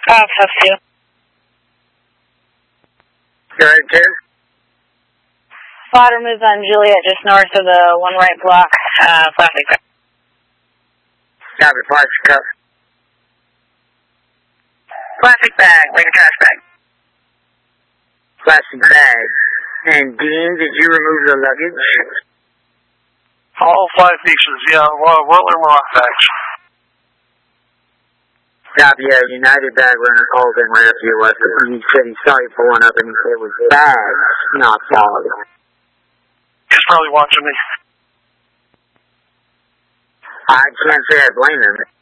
Puff 2. Go ahead, 2. Spotter moves on Juliet just north of the one right block. Plastic bag. Copy, plastic cup. Plastic bag, bring a trash bag. Plastic bag. And Dean, did you remove the luggage? All 5 pieces, yeah. Well, in rock bags. Copy, United bag runner called in right after you left. He said he saw you pulling up and he said it was bags, not solid. He's probably watching me. I can't say I blame him.